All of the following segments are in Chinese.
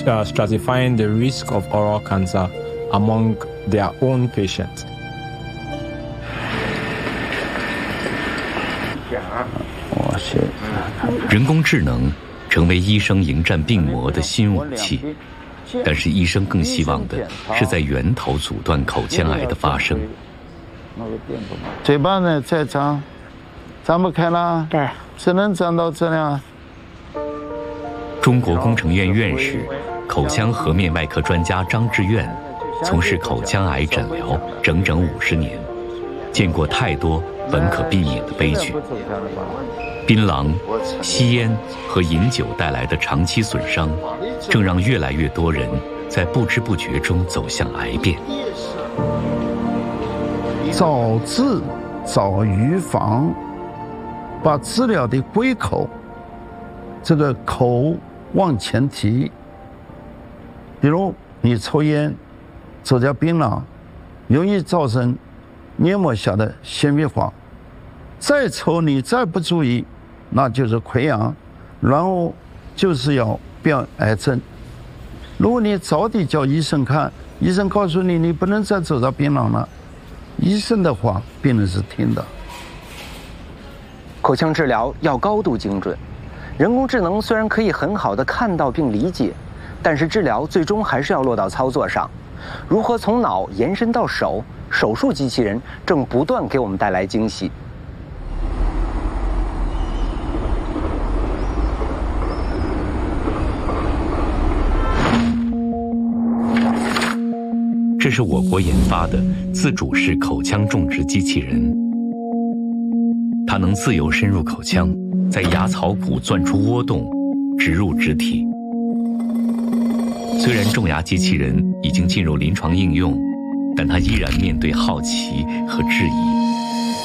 stratifying the risk of oral cancer among their own patients. 人工智能成为医生迎战病魔的新武器，但是医生更希望的是在源头阻断口腔癌的发生。 嘴巴呢再张不开了，对，只能张到这样。 中国工程院院士、口腔颌面外科专家张志愿从事口腔癌诊疗整整50年，见过太多本可避免的悲剧。槟榔、吸烟和饮酒带来的长期损伤，正让越来越多人在不知不觉中走向癌变。 早治早预防，把治疗的归口，这个口往前提。比如你抽烟、走掉槟榔，容易造成黏膜下的纤维化。再抽你再不注意，那就是溃疡，然后就是要变癌症。如果你早点叫医生看，医生告诉你你不能再走到槟榔了，医生的话病人是听的。 口腔治疗要高度精准，人工智能虽然可以很好的看到并理解，但是治疗最终还是要落到操作上。如何从脑延伸到手，手术机器人正不断给我们带来惊喜。 这是我国研发的自主式口腔种植机器人，它能自由深入口腔，在牙槽骨钻出窝洞，植入植体。虽然种牙机器人已经进入临床应用，但它依然面对好奇和质疑。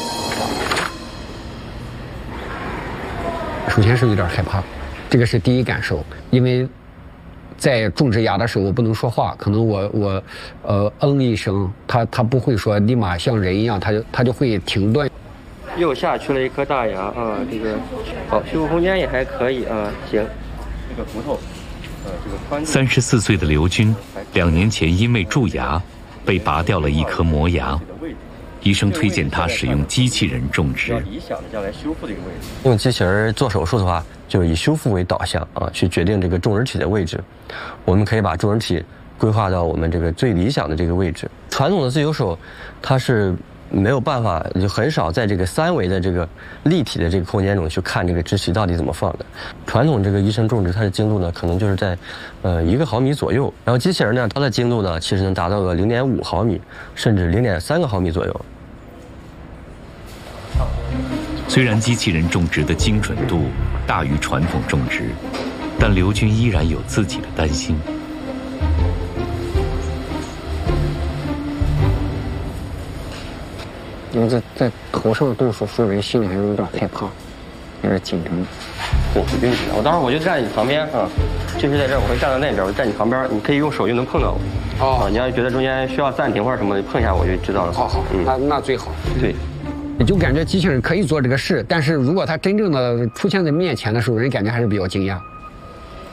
首先是有点害怕，这个是第一感受，因为在种植牙的时候我不能说话，可能我一声，他不会说立马像人一样，他就会停顿。 右下去了一颗大牙啊，这个好，修复空间也还可以啊，行。这个骨头，这个宽度。 34岁的刘军，2年前因为蛀牙被拔掉了一颗磨牙，医生推荐他使用机器人种植。 理想的将来修复的一个位置。 用机器人做手术的话，就以修复为导向啊，去决定这个种植体的位置。我们可以把种植体规划到我们这个最理想的这个位置。传统的自由手，它是没有办法，就很少在这个3维的这个立体的这个空间中去看这个植体到底怎么放的。传统这个医生种植，它的精度呢，可能就是在1个毫米左右。然后机器人呢，它的精度呢，其实能达到个0.5毫米，甚至0.3个毫米左右。 虽然机器人种植的精准度大于传统种植，但刘军依然有自己的担心。 因为在头上动手术，人心里还是有点害怕，有点紧张。 我待会儿我就站在你旁边啊，就是在这儿，我会站到那边，我站你旁边，你可以用手就能碰到我。哦，你要是觉得中间需要暂停或者什么，碰一下我就知道了。 好，那最好。 对。 就感觉机器人可以做这个事，但是如果它真正的出现在面前的时候，人感觉还是比较惊讶。